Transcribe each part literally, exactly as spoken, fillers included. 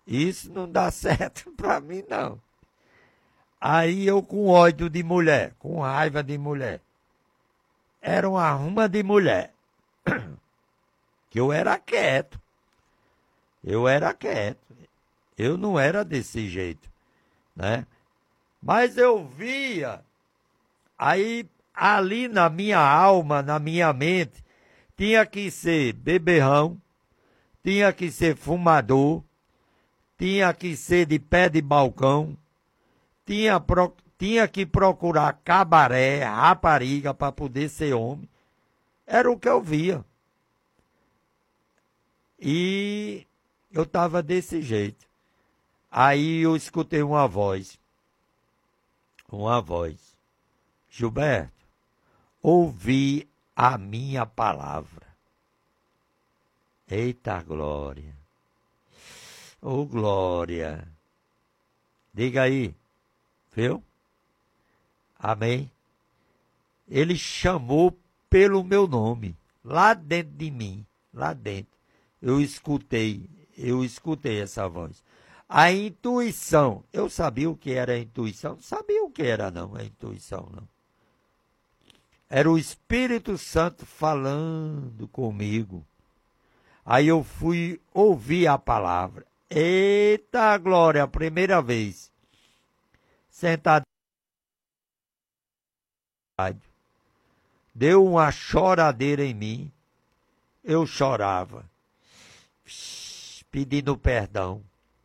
Isso não dá certo pra mim, não. Aí eu com ódio de mulher, com raiva de mulher. Era uma arruma de mulher. Que eu era quieto. Eu era quieto. Eu não era desse jeito, né? Mas eu via, aí ali na minha alma, na minha mente, tinha que ser beberrão, tinha que ser fumador, tinha que ser de pé de balcão, tinha, pro, tinha que procurar cabaré, rapariga para poder ser homem. Era o que eu via. E eu estava desse jeito. Aí eu escutei uma voz. Uma voz. Gilberto, ouvi a minha palavra. Eita glória. Ô glória. Diga aí. Viu? Amém? Ele chamou pelo meu nome. Lá dentro de mim. Lá dentro. Eu escutei. Eu escutei essa voz. A intuição. Eu sabia o que era a intuição? Não sabia o que era, não, a intuição, não. Era o Espírito Santo falando comigo. Aí eu fui ouvir a palavra. Eita glória, a primeira vez. Sentado. Deu uma choradeira em mim. Eu chorava. Pedindo perdão.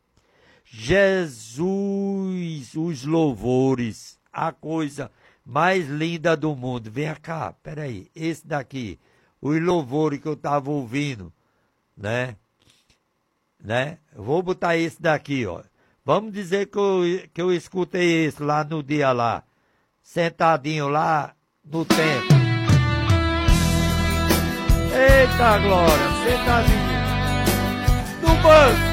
Jesus, os louvores, a coisa mais linda do mundo. Vem cá, peraí, esse daqui, os louvores que eu estava ouvindo, né? né? Vou botar esse daqui, ó. Vamos dizer que eu, que eu escutei esse lá no dia lá, sentadinho lá no templo. Eita glória, sentadinho no banco.